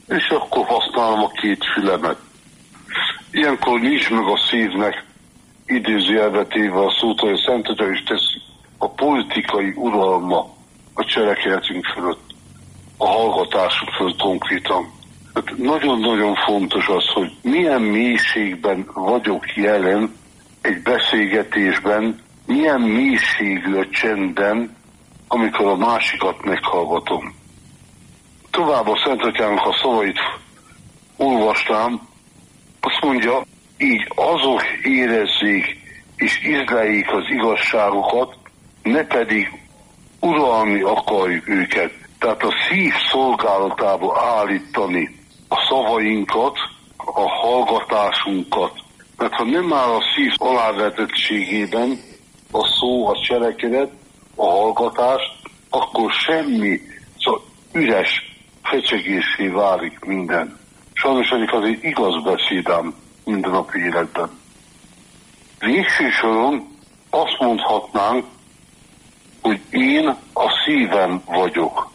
és akkor használom a két fülemet. Ilyenkor nincs meg a szívnek, idézőjelbe téve a szót, hogy a Szent Atya is teszi a politikai uralma a cselekedetünk fölött, a hallgatásunk fölött konkrétan. Hát nagyon-nagyon fontos az, hogy milyen mélységben vagyok jelen egy beszélgetésben, milyen mélységű a csendben, amikor a másikat meghallgatom. Tovább a Szent Atyának a szavait olvastam, azt mondja, így azok érezzék és ízleljék az igazságokat, ne pedig uralni akarjuk őket. Tehát a szív szolgálatába állítani a szavainkat, a hallgatásunkat. Mert ha nem áll a szív alávetettségében a szó, a cselekedet, a hallgatás, akkor semmi, szóval üres fecsegésé válik minden. Sajnos egyik az egy igaz beszédám minden nap életben. Végső soron azt mondhatnánk, hogy én a szívem vagyok.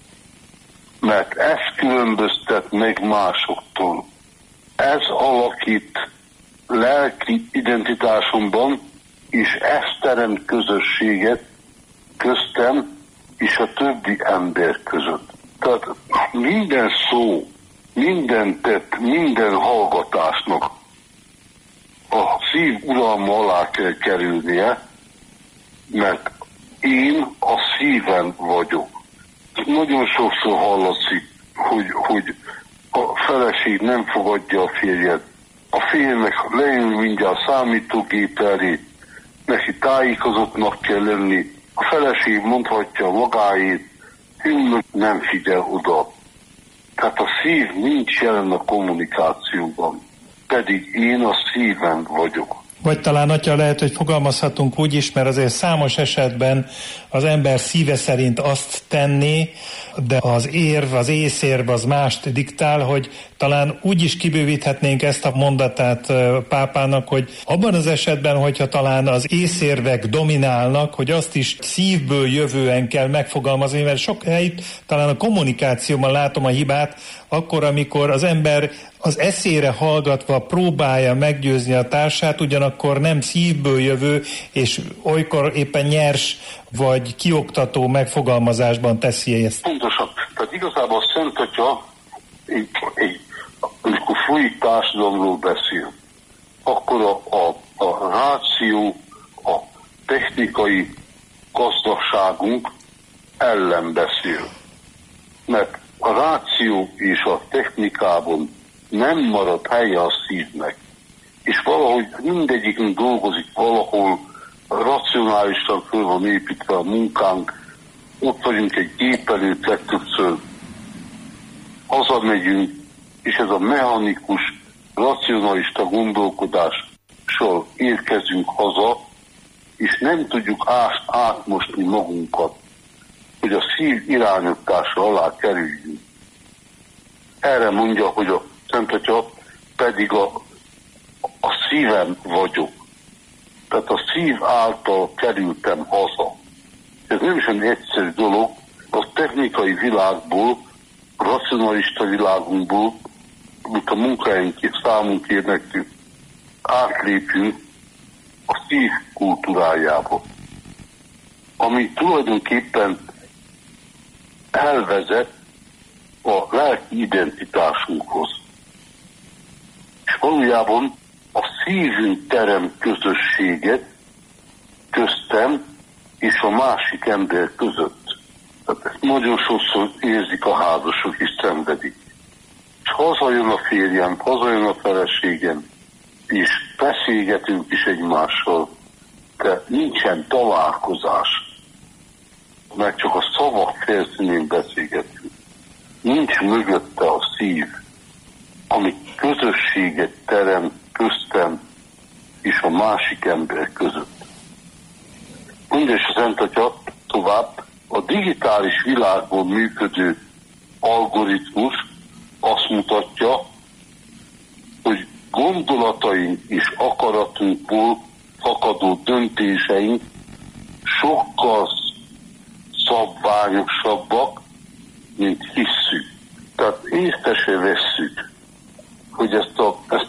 Mert ez különböztet meg másoktól. Ez alakít lelki identitásomban, és ez teremt közösséget köztem és a többi ember között. Tehát minden szó, minden tett, minden hallgatásnak a szív uralma alá kell kerülnie, mert én a szíven vagyok. Nagyon sokszor hallatszik, hogy a feleség nem fogadja a férjet. A férjnek leül mindjárt számítógép elé, neki tájékozottnak kell lenni. A feleség mondhatja magáét, nem figyel oda. Tehát a szív nincs jelen a kommunikációban, pedig én a szíven vagyok. Vagy talán, atya, lehet, hogy fogalmazhatunk úgy is, mert azért számos esetben az ember szíve szerint azt tenné, de az érv, az észérv az mást diktál, hogy talán úgy is kibővíthetnénk ezt a mondatát pápának, hogy abban az esetben, hogyha talán az észérvek dominálnak, hogy azt is szívből jövően kell megfogalmazni, mert sok helyt talán a kommunikációban látom a hibát, akkor, amikor az ember az eszére hallgatva próbálja meggyőzni a társát, ugyanakkor nem szívből jövő, és olykor éppen nyers vagy kioktató megfogalmazásban teszi ezt. Pontosan. Tehát igazából a Szent Atya, amikor folyik társadalomról beszél, akkor a ráció, a technikai gazdagságunk ellen beszél. Mert a ráció és a technikában nem marad helye a szívnek. És valahogy mindegyikünk dolgozik valahol, racionálisan föl van építve a munkánk, ott vagyunk egy gép előtt legtöbbször, hazamegyünk, és ez a mechanikus, racionalista gondolkodással érkezünk haza, és nem tudjuk átmosni magunkat, hogy a szív irányítása alá kerüljünk. Erre mondja, hogy a Szent Atya pedig a szívem vagyok. Tehát a szív által kerültem haza. Ez nem is egy egyszerű dolog, a technikai világból, a racionalista világunkból, amit a munkáink számunk ér nekünk, átlépjünk a szív kultúrájába, ami tulajdonképpen elvezet a lelki identitásunkhoz. És valójában a szívünk teremt közösséget köztem és a másik ember között. Tehát ezt nagyon sokszor érzik a házasok és szenvedik. És hazajön a férjem, hazajön a feleségem, és beszélgetünk is egymással, de nincsen találkozás, mert csak a szavak felszínén beszélgetünk. Nincs mögötte a szív, ami közösséget teremt köztem és a másik ember között. Mondja is a Szent Atya tovább, a digitális világban működő algoritmus azt mutatja, hogy gondolataink és akaratunkból fakadó döntéseink sokkal szabványosabbak, mint hisszük. Tehát észre se vesszük, hogy ezt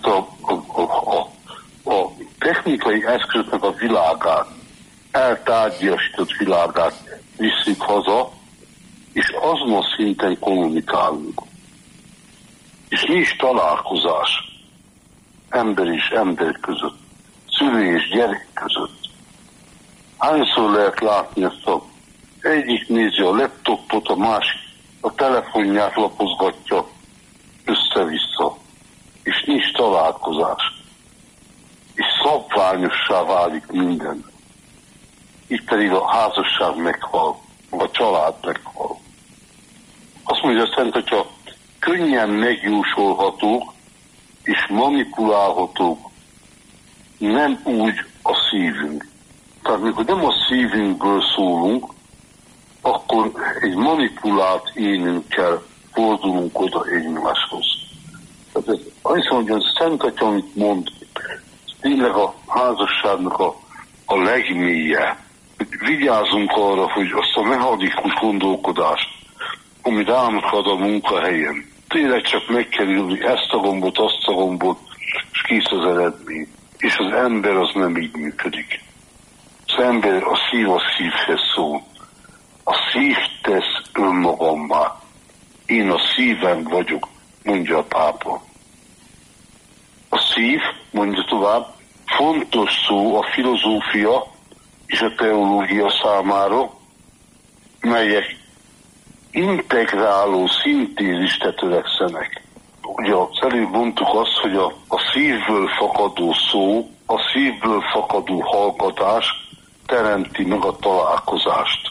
a technikai eszköznek a világát, eltárgyasított világát visszük haza, és azon a szinten kommunikálunk. És nincs találkozás ember és ember között, szülő és gyerek között. Hányszor lehet látni ezt egyik nézi a laptopot, a másik a telefonját lapozgatja össze-vissza, és nincs találkozás. És szabványossá válik minden. Itt pedig a házasság meghal, a család meghal. Azt mondja a Szent Atya, könnyen megjósolhatók és manipulálhatók, nem úgy a szívünk. Tehát mikor nem a szívünkből szólunk, akkor egy manipulált énünkkel fordulunk oda egymáshoz. Tehát ez, azt mondja, hogy a Szent Atya, amit mond, tényleg a házasságnak a legmélye. Vigyázzunk arra, hogy azt a mechanikus gondolkodást, ami ránk ad a munkahelyen, tényleg csak meg kell ülni ezt a gombot, azt a gombot, és kész az eredmény. És az ember az nem így működik. Az ember, a szívhez szól. A szív tesz önmagammá. Én a szívem vagyok, mondja a pápa. A szív, mondja tovább, fontos szó a filozófia és a teológia számára, melyek integráló szintézisre törekszenek. Ugye előbb mondtuk azt, hogy a szívből fakadó szó, a szívből fakadó hallgatás teremti meg a találkozást.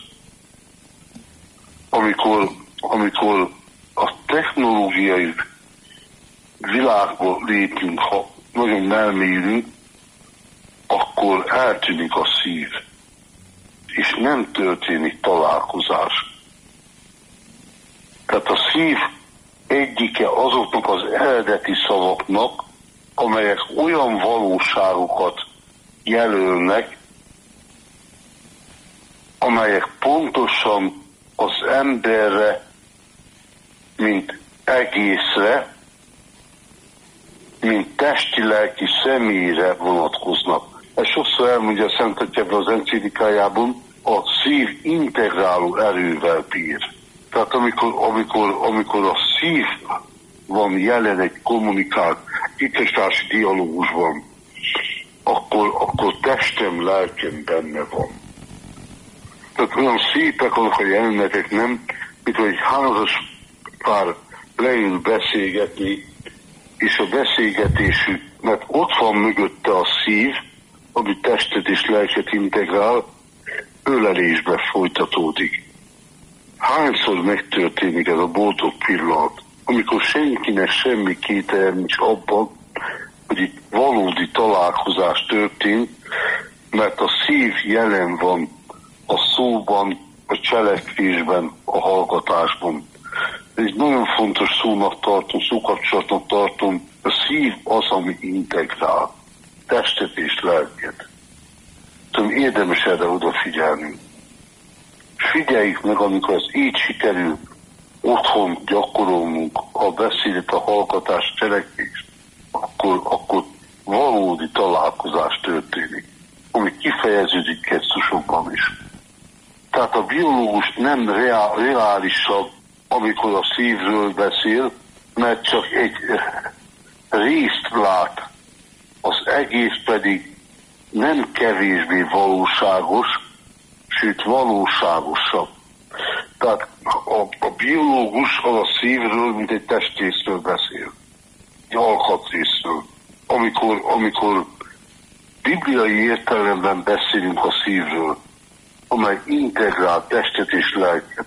Amikor a technológiai világba lépünk, ha nagyon elmélyülünk, akkor eltűnik a szív, és nem történik találkozás. Tehát a szív egyike azoknak az eredeti szavaknak, amelyek olyan valóságokat jelölnek, amelyek pontosan az emberre, mint egészre, mint testi-lelki személyre vonatkoznak. Ezt sokszor elmondja a Szent Atya az enciklikájában, a szív integráló erővel bír. Tehát amikor a szív van jelen egy kommunikált, hittestársi dialógusban, akkor testem, lelkem benne van. Tehát olyan szépek azok a jelenetek, nem, mint hogy egy házas pár leül beszélgetni, és a beszélgetésük, mert ott van mögötte a szív, ami testet és lelket integrál, ölelésbe folytatódik. Hányszor megtörténik ez a boldog pillanat, amikor senkinek semmi kételje nincs abban, hogy itt valódi találkozás történt, mert a szív jelen van a szóban, a cselekvésben, a hallgatásban. Ez egy nagyon fontos szónak tartom, szókapcsolatnak tartom. A szív az, ami integrál testet és lelket. Tudom, érdemes erre odafigyelni. Figyeljük meg, amikor ez így sikerül otthon gyakorolnunk a beszédet, a hallgatást, cselekvést, akkor valódi találkozás történik, ami kifejeződik gesztusokban is. Tehát a biológus nem reálisabb, amikor a szívről beszél, mert csak egy részt lát, az egész pedig nem kevésbé valóságos, sőt valóságosabb. Tehát a biológus az a szívről, mint egy testrészről beszél, egy alkatrészről. Amikor bibliai értelemben beszélünk a szívről, amely integrál testet és lelket,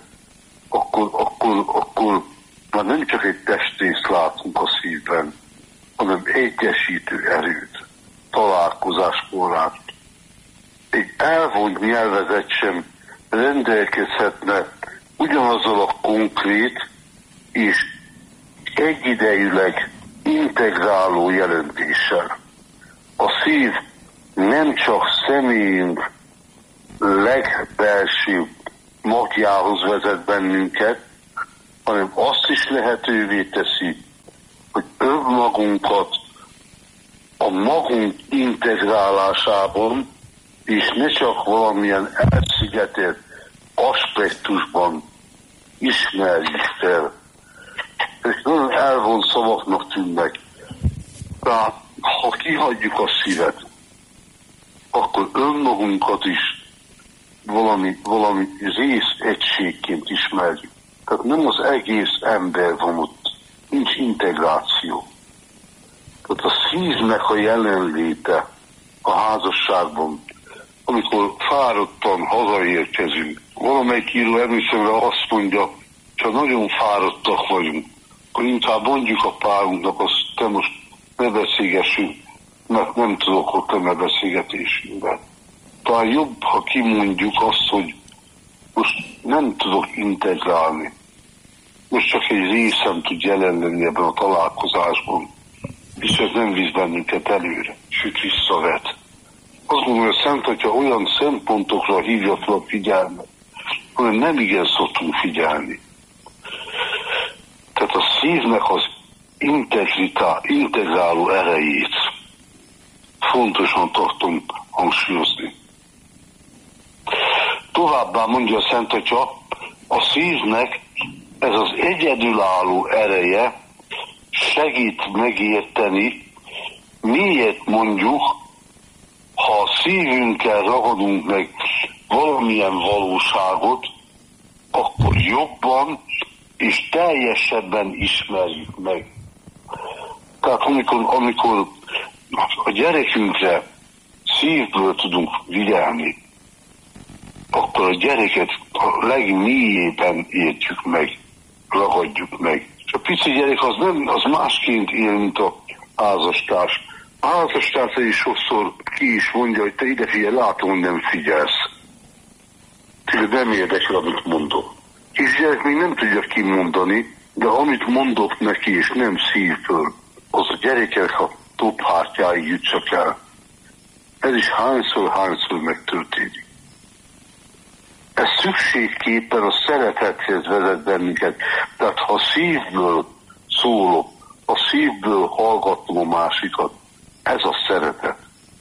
akkor már nem csak egy testrészt látunk a szívben, hanem egyesítő erőt, találkozás forrást. Egy elvont nyelvezet sem rendelkezhetne ugyanazzal a konkrét és egyidejűleg integráló jelentéssel. A szív nem csak személyünk legbelső magjához vezet bennünket, hanem azt is lehetővé teszi, hogy önmagunkat a magunk integrálásában, és ne csak valamilyen elszigetelt aspektusban ismerjük fel. Ezek nagyon elvont szavaknak tűnnek. Tehát, ha kihagyjuk a szívet, akkor önmagunkat is valami részegységként ismerjük. Tehát nem az egész ember van ott, nincs integráció. Tehát a szívnek a jelenléte a házasságban, amikor fáradtan hazaérkezünk. Valamelyik író emlékszemre azt mondja, ha nagyon fáradtak vagyunk, akkor inkább mondjuk a párunknak, azt te most ne beszélgessünk, mert nem tudok ott a beszélgetésünkben. Talán jobb, ha kimondjuk azt, hogy most nem tudok integrálni. Most csak egy részem tud jelen lenni ebben a találkozásban, és ez nem visz bennünket előre, sőt visszavet. Azt mondom, hogy a Szent Atya olyan szempontokra hívja fel a figyelmet, hogy nem igen szoktunk figyelni. Tehát a szívnek az integráló erejét fontosan tartom hangsúlyozni. Továbbá mondja a Szent Atya, a szívnek ez az egyedülálló ereje segít megérteni, miért mondjuk, ha a szívünkkel ragadunk meg valamilyen valóságot, akkor jobban és teljesebben ismerjük meg. Tehát amikor a gyerekünkre szívből tudunk vigyelni, akkor a gyereket a legmélyében értjük meg, ragadjuk meg. És a pici gyerek az másként él, mint a házastárs. A házastársa is sokszor ki is mondja, hogy te ide figyelj, látom, hogy nem figyelsz. Tényleg nem érdekel, amit mondok. És gyerek még nem tudja kimondani, de amit mondok neki, és nem szívből, az a gyerekek a tophártyáig jut csak el. Ez is hányszor megtörténik. Ez szükségképpen a szeretethez vezet bennünket. Tehát ha szívből szólok, a szívből hallgatom a másikat, ez a szeretet.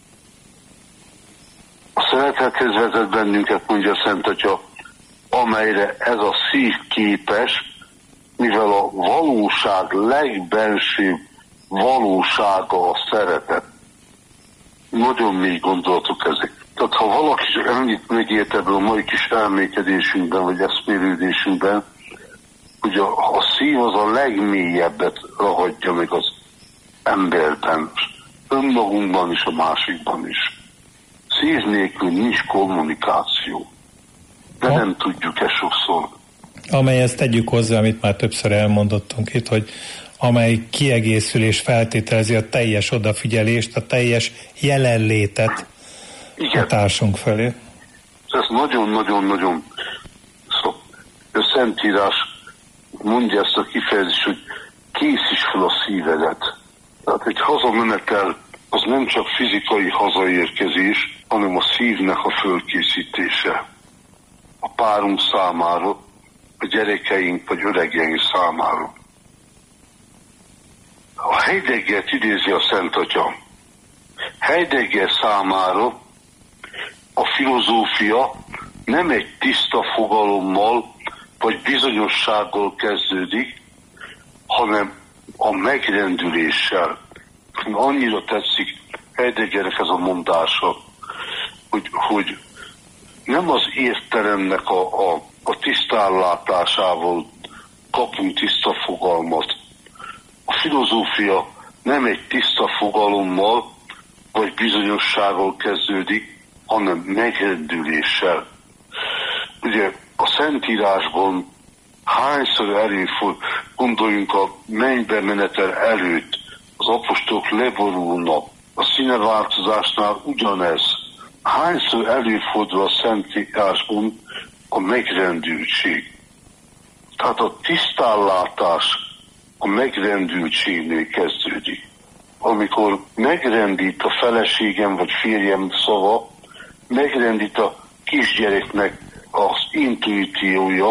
A szeretethez vezet bennünket, mondja a Szent Atya, amelyre ez a szív képes, mivel a valóság legbensőbb valósága a szeretet. Nagyon mély gondolatok ezek. Tehát ha valaki ennyit megért ebből a mai kis elmékedésünkben, vagy eszmélődésünkben, hogy a szív az a legmélyebbet ragadja meg az emberben, önmagunkban és a másikban is. Szív nélkül nincs kommunikáció. De nem tudjuk ezt sokszor. Amelyhez tegyük hozzá, amit már többször elmondottunk itt, hogy amely kiegészül és feltételezi a teljes odafigyelést, a teljes jelenlétet. Igen. A társunk felé. Ez nagyon-nagyon-nagyon a Szentírás mondja ezt a kifejezést, hogy készíts fel a szívedet. Tehát egy hazamenetel az nem csak fizikai hazaérkezés, hanem a szívnek a fölkészítése. A párunk számára, a gyerekeink vagy öregeink számára. A Heideggert idézi a Szent Atya. Heidegger számára a filozófia nem egy tiszta fogalommal vagy bizonyossággal kezdődik, hanem a megrendüléssel. Annyira tetszik Heideggernek ez a mondása, hogy nem az értelemnek a tisztállátásával kapunk tiszta fogalmat. A filozófia nem egy tiszta fogalommal vagy bizonyossággal kezdődik, hanem megrendüléssel. Ugye a Szentírásban hányszor előfordul, gondoljunk a mennybe menetel előtt, az apostolok leborulnak, a színeváltozásnál ugyanez. Hányszor előfordul a Szentírásban a megrendültség. Tehát a tisztállátás a megrendültségnél kezdődik. Amikor megrendít a feleségem vagy férjem szava, megrendít a kisgyereknek az intuíciója,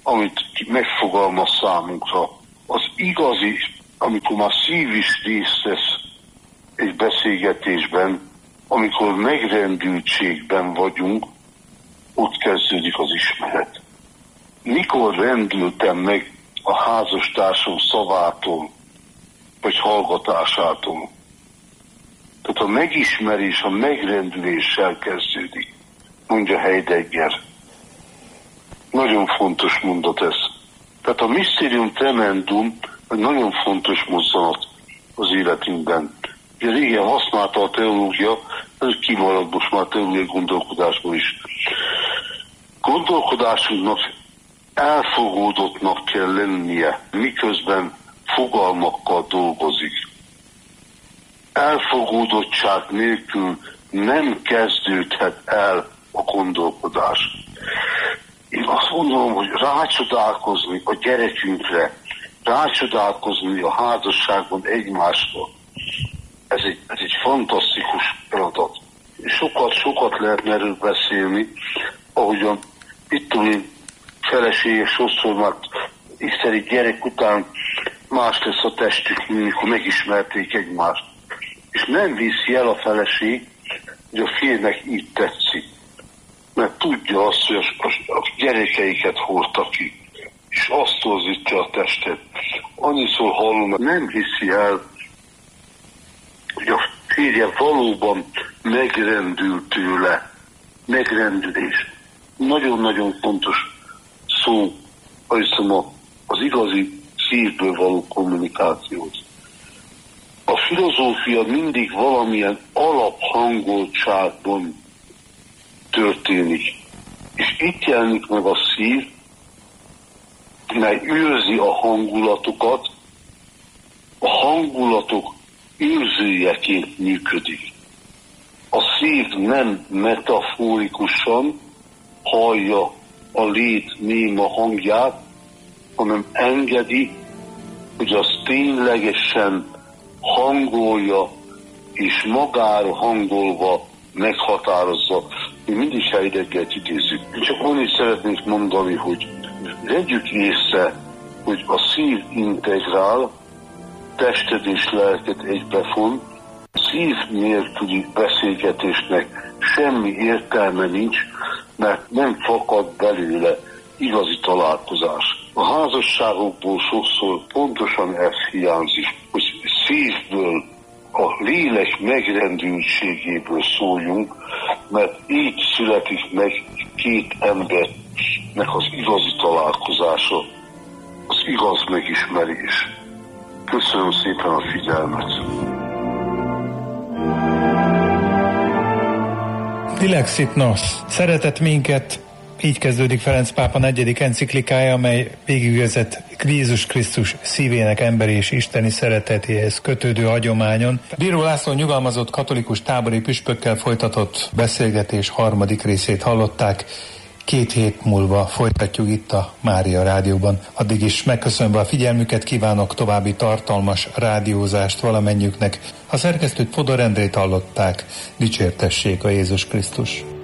amit megfogalmaz számunkra. Az igazi, amikor már szív is részt vesz egy beszélgetésben, amikor megrendültségben vagyunk, ott kezdődik az ismeret. Mikor rendültem meg a házastársam szavától, vagy hallgatásától? Tehát a megismerés, a megrendüléssel kezdődik, mondja Heidegger. Nagyon fontos mondat ez. Tehát a Mysterium Tremendum egy nagyon fontos mozzanat az életünkben. Ugye régen használta a teológia, ez kimarad most már a teológiai gondolkodásból is. Gondolkodásunknak elfogódottnak kell lennie, miközben fogalmakkal dolgozik. Elfogódottság nélkül nem kezdődhet el a gondolkodás. Én azt mondom, hogy rácsodálkozni a gyerekünkre, rácsodálkozni a házasságban egymásra, ez egy fantasztikus feladat. Sokat lehetne erről beszélni, ahogyan itt feleségek sokszor már isteni gyerek után más lesz a testük, mikor megismerték egymást. És nem viszi el a feleség, hogy a férjnek így tetszik. Mert tudja azt, hogy a gyerekeiket hordta ki, és azt torzítja a testet. Annyiszor hallom, nem hiszi el, hogy a férje valóban megrendül tőle. Megrendülés. Nagyon-nagyon fontos szó, hiszem az igazi szívből való kommunikációt. A filozófia mindig valamilyen alaphangoltságban történik. És itt jelenik meg a szív, mely őrzi a hangulatokat, a hangulatok őrzőjeként működik. A szív nem metaforikusan hallja a lét néma hangját, hanem engedi, hogy az ténylegesen hangolja, és magára hangolva meghatározza. Mi mindig Heideggert idézzük. Csak annyit szeretnék mondani, hogy vegyük észre, hogy a szív integrál, tested és lelket egybefon, szív nélküli beszélgetésnek semmi értelme nincs, mert nem fakad belőle igazi találkozás. A házasságokból sokszor pontosan ez hiányzik, hogy szívből, a lélek megrendültségéből szóljunk, mert így születik meg két embernek az igazi találkozása, az igaz megismerés. Köszönöm szépen a figyelmet! Dilexit nos, szeretett minket, így kezdődik Ferenc pápa 4. enciklikája, amely végigvezet Jézus Krisztus szívének emberi és isteni szeretetéhez kötődő hagyományon. Bíró László nyugalmazott katolikus tábori püspökkel folytatott beszélgetés harmadik részét hallották. 2 hét múlva folytatjuk itt a Mária Rádióban. Addig is megköszönve a figyelmüket kívánok további tartalmas rádiózást valamennyiüknek. A szerkesztőt Fodor Endrét hallották. Dicsértessék a Jézus Krisztus!